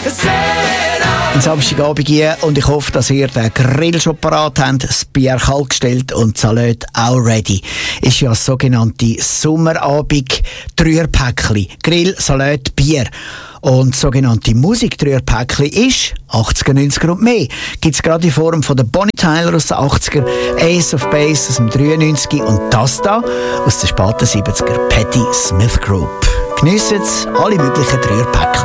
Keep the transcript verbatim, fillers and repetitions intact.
Ein Samstagabend hier und ich hoffe, dass ihr den Grill schon parat habt, das Bier kalt gestellt und die Salat auch ready. Ist ja das sogenannte Sommerabend Dreierpäckli. Grill, Salat, Bier. Und das sogenannte Musik-Dreierpäckli ist achtziger, neunziger und mehr. Gibt es gerade in Form von der Bonnie Tyler aus den achtziger, Ace of Base aus dem dreiundneunziger und das da aus den späten siebziger, Patti Smith Group. Geniessen alle möglichen Dreierpäckli.